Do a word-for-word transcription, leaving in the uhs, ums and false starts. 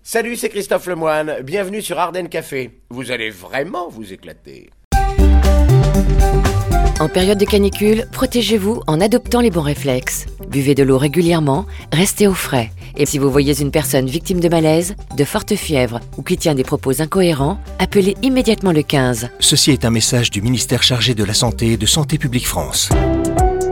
Salut, c'est Christophe Lemoine, bienvenue sur Ardenne Café. Vous allez vraiment vous éclater. En période de canicule, protégez-vous en adoptant les bons réflexes. Buvez de l'eau régulièrement, restez au frais. Et si vous voyez une personne victime de malaise, de forte fièvre ou qui tient des propos incohérents, appelez immédiatement le quinze. Ceci est un message du ministère chargé de la Santé et de Santé publique France.